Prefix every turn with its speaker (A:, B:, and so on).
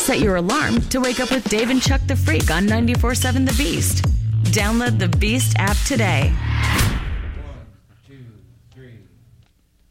A: set your alarm to wake up with Dave and Chuck the Freak on 94.7 The Beast. Download the Beast app today.